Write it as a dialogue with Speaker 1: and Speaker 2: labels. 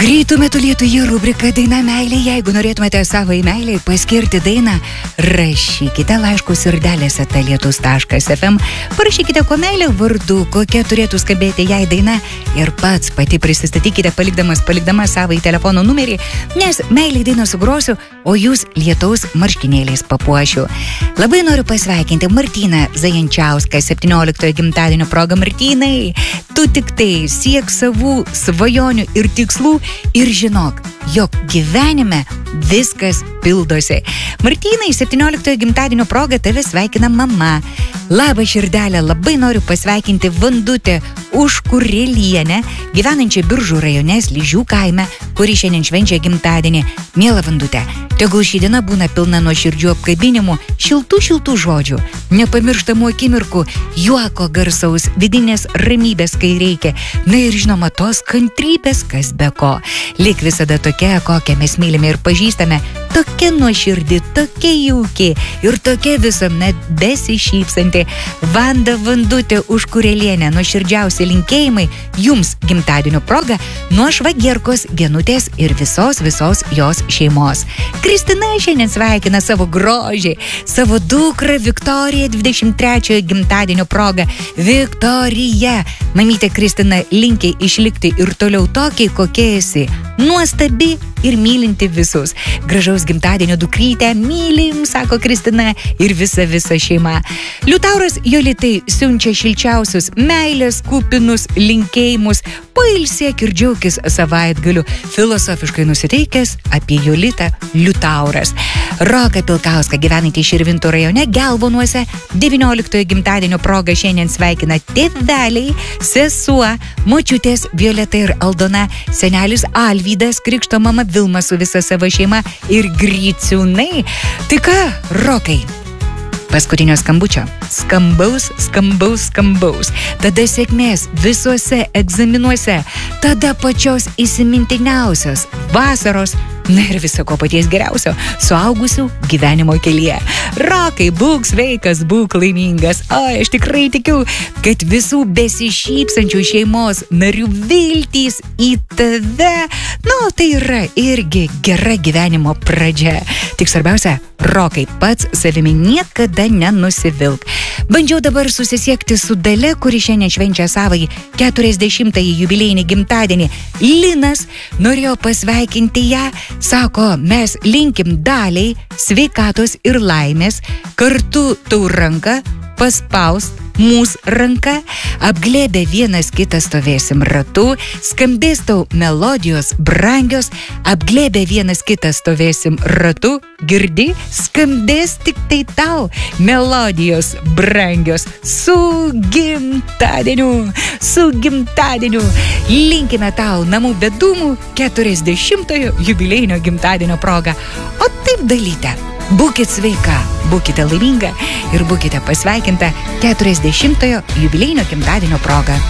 Speaker 1: Greitų metų lietuje rubrika Daina meilė. Jeigu norėtumėte savai meiliai paskirti dainą, rašykite laiškus irdelės@lietus.fm. Parašykite, ko meilė vardu, kokia turėtų skambėti jai daina ir pats pati prisistatykite palikdama savai telefono numerį, nes meiliai dainą sugrosiu, o jūs lietaus marškinėliais papuošiu. Labai noriu pasveikinti Martyną Zajančiauską 17 gimtadienio proga. Martynai, tu tik tai siek savų svajonių ir tikslų ir žinok, jog gyvenime viskas pildosi. Martynai, 17 gimtadienio proga tave sveikina mama. Labą širdelę, labai noriu pasveikinti Vandutę Užkurėlienę, gyvenančią Biržų rajone Sližių kaime, kuri šiandien švenčia gimtadienį. Miela Vandutė, tegul ši diena būna pilna nuoširdžių apkabinimų, šiltų žodžių, nepamirštamų akimirkų, juoko garsaus, vidinės ramybės, kai reikia, na ir žinoma tos kantrybės, kas be ko. Lik visada tokia, kokią mes mylime ir pažįstame, tokia nuoširdi, tokia jauki ir tokia visuomet besišypsanti. Vanda Vandutė Užkurėlienė, nuoširdžiausi linkėjimai jums gimtadienio proga nuo švagierkos Genutės ir visos jos šeimos. Kristina šiandien sveikina savo grožį, savo dukrą Viktoriją 23 gimtadienio proga. Viktorija, mamytė Kristina linki išlikti ir toliau tokiai, kokie esi. Nuostabi ir mylinti visus. Gražaus gimtadienio dukrytę mylim, sako Kristina ir visa šeima. Liutauras Jolitai siunčia šilčiausius meilės kupinus linkėjimus. Pailsėk ir džiaukis savaitgaliu. Filosofiškai nusiteikęs apie Jolitą Liutauras. Roka Pilkauska, gyvenanti Širvintų rajone Gelvonuose, 19 gimtadienio proga šiandien sveikina tėveliai, sesuo, močiutės Violeta ir Aldona, senelis Alvydas, krikšto mama Vilma su visa savo šeima ir Griciūnai. Tai ką, Rokai? Paskutinio skambučio. Skambaus. Tada sėkmės visuose egzaminuose. Tada pačios įsimintiniausios vasaros. Na ir viso ko paties geriausio suaugusių gyvenimo kelyje. Rokai, būk sveikas, būk laimingas. Aš tikrai tikiu, kad visų besišypsančių šeimos narių viltys į tave, tai yra irgi gera gyvenimo pradžia. Tik svarbiausia, Rokai, pats savimi niekada nenusivilk. Bandžiau dabar susisiekti su Dalia, kuri šiandien švenčia savai 40-ąjį jubiliejinį gimtadienį. Linas norėjo pasveikinti ją. Sako, mes linkim Daliai sveikatos ir laimės, kartu tau ranką paspaust mūsų ranką, apglėbę vienas kitą stovėsim ratu, skambės tau melodijos brangios, apglėbę vienas kitą stovėsim ratu, girdi, skambės tik tai tau melodijos brangios. Su gimtadieniu! Linkime tau namų be dūmų 40-ojo jubiliejinio gimtadienio proga. O taip dalyte. Būkit sveika, būkite laiminga ir būkite pasveikinta 40-ojo jubiliejinio gimtadienio proga.